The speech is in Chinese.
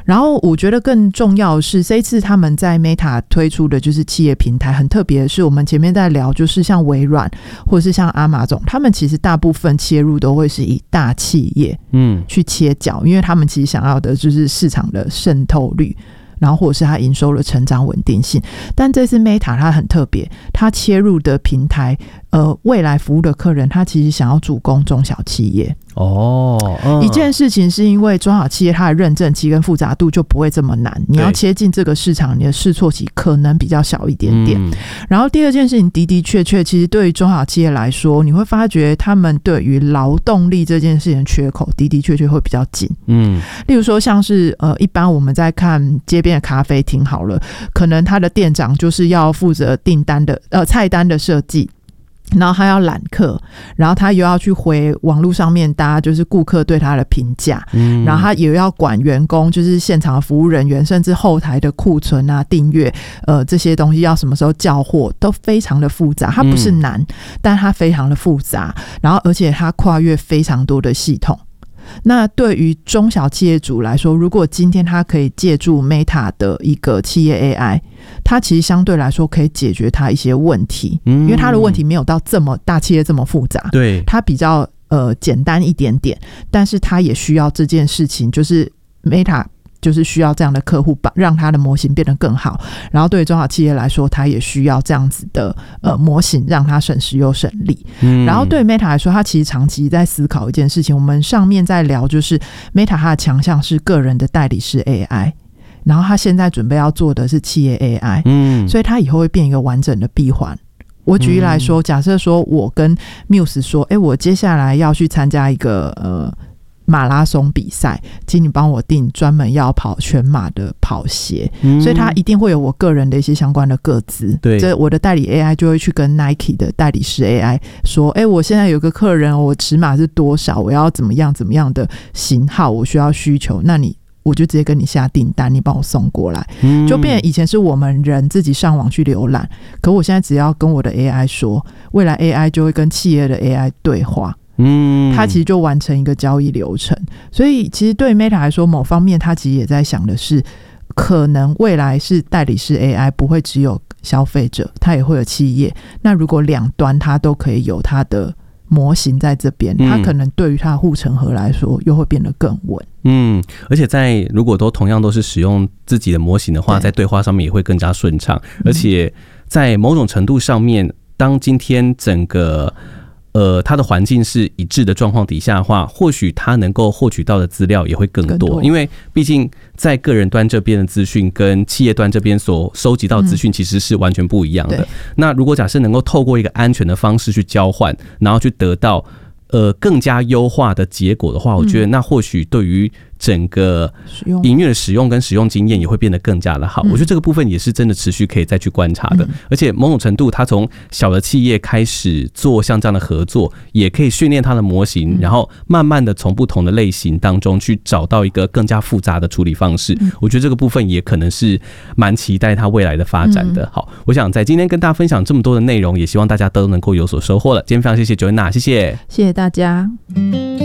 然后我觉得更重要的是，这一次他们在 Meta 推出的就是企业平台，很特别的是，我们前面在聊，就是像微软或者是像Amazon，他们其实大部分切入都会是以大企业去切角，因为他们其实想要的就是市场的渗透率，然后或者是它营收的成长稳定性。但这次 Meta 它很特别，它切入的平台未来服务的客人，它其实想要主攻中小企业。一件事情是因为中小企业它的认证期跟复杂度就不会这么难，你要切进这个市场，你的试错期可能比较小一点点。然后第二件事情的确其实对于中小企业来说，你会发觉他们对于劳动力这件事情的缺口的确会比较紧。例如说像是一般我们在看街边的咖啡厅好了，可能他的店长就是要负责订单的菜单的设计，然后他要揽客，然后他又要去回网络上面大家就是顾客对他的评价，然后他也要管员工，就是现场的服务人员，甚至后台的库存啊、订阅这些东西要什么时候交货都非常的复杂。它不是难，但它非常的复杂，然后而且它跨越非常多的系统。那对于中小企业主来说，如果今天他可以借助 Meta 的一个企业 AI， 他其实相对来说可以解决他一些问题，因为他的问题没有到这么大企业这么复杂，对，他比较简单一点点，但是他也需要这件事情，就是 Meta就是需要这样的客户让他的模型变得更好，然后对于中小企业来说，他也需要这样子的模型让他省时又省力。然后对于 Meta 来说，他其实长期在思考一件事情，我们上面在聊就是 Meta 它的强项是个人的代理式 AI， 然后他现在准备要做的是企业 AI，所以他以后会变一个完整的闭环。我举例来说，假设说我跟 Muse 说我接下来要去参加一个马拉松比赛，请你帮我订专门要跑全马的跑鞋，所以它一定会有我个人的一些相关的个资。对，这我的代理 AI 就会去跟 Nike 的代理师 AI 说，我现在有个客人，我尺码是多少，我要怎么样的型号，我需求，那我就直接跟你下订单，你帮我送过来，就变成以前是我们人自己上网去浏览，可我现在只要跟我的 AI 说，未来 AI 就会跟企业的 AI 对话，它其实就完成一个交易流程。所以其实对 Meta 来说，某方面它其实也在想的是，可能未来是代理式 AI 不会只有消费者，它也会有企业，那如果两端它都可以有它的模型在这边，它可能对于它的护城河来说又会变得更稳。 而且如果同样都是使用自己的模型的话，在对话上面也会更加顺畅，而且在某种程度上面，当今天整个它的环境是一致的状况底下的话，或许它能够获取到的资料也会更多，因为毕竟在个人端这边的资讯跟企业端这边所收集到的资讯其实是完全不一样的。那如果假设能够透过一个安全的方式去交换，然后去得到更加优化的结果的话，我觉得那或许对于整个营运的使用跟使用经验也会变得更加的好。我觉得这个部分也是真的持续可以再去观察的，而且某种程度它从小的企业开始做像这样的合作，也可以训练它的模型，然后慢慢的从不同的类型当中去找到一个更加复杂的处理方式。我觉得这个部分也可能是蛮期待它未来的发展的。好，我想在今天跟大家分享这么多的内容，也希望大家都能够有所收获了。今天非常谢谢 Joanna， 谢谢大家。